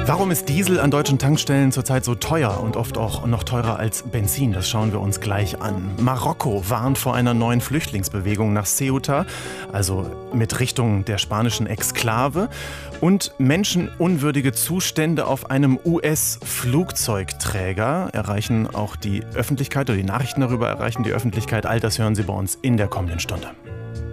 Warum ist Diesel an deutschen Tankstellen zurzeit so teuer und oft auch noch teurer als Benzin? Das schauen wir uns gleich an. Marokko warnt vor einer neuen Flüchtlingsbewegung nach Ceuta, also mit Richtung der spanischen Exklave. Und menschenunwürdige Zustände auf einem US-Flugzeugträger erreichen auch die Öffentlichkeit, oder die Nachrichten darüber erreichen die Öffentlichkeit. All das hören Sie bei uns in der kommenden Stunde.